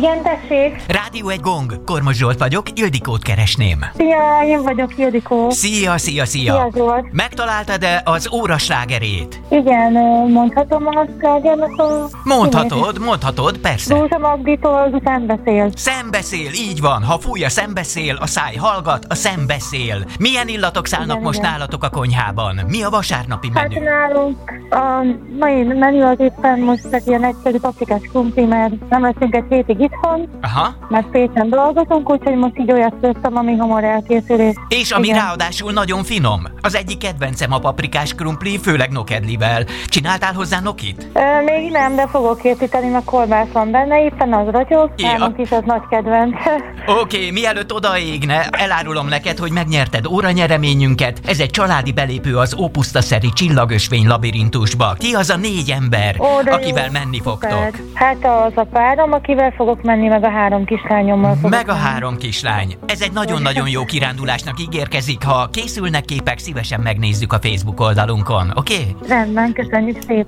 Igen, tessék. Rádió egy gong. Kormos Zsolt vagyok, Ildikót keresném. Szia, én vagyok Ildikó. Szia. Szia, Zsolt. Megtaláltad-e az óra slágerét? Igen, mondhatom a slágernek a... Mondhatod, persze. Dózsa Magditól Szembeszél. Szembeszél, így van. Ha fúj a szembeszél, a száj hallgat, a szembeszél. Milyen illatok szállnak most nálatok a konyhában? Mi a vasárnapi menü? Hát nálunk a mai menü az éppen most egy ilyen egyszerű paprikás krumpli, mert nem leszünk egy hétig itthon, mert Pécsen dolgozunk, úgyhogy most így olyat főztem, ami hamar elkészül. És ami ráadásul nagyon finom. Az egyik kedvencem a paprikás krumpli, főleg nokedlivel. Csináltál hozzá nokit? Még nem, de fogok készíteni, mert kolbász van benne, éppen az ragyog, nálunk is az nagy kedvenc. Oké, mielőtt odaégne, elárulom neked, hogy megnyerted óranyereményünket. Ez egy családi belépő az Ópusztaszeri csillagösvény labirintusba. Ki az a 4 ember, akivel menni fogtok? Hát az a párom, akivel fogok menni, meg a 3 kislányommal fogok Meg a 3 kislány. Ez egy nagyon-nagyon jó kirándulásnak ígérkezik. Ha készülnek képek, szívesen megnézzük a Facebook oldalunkon, oké? Rendben, köszönjük szépen.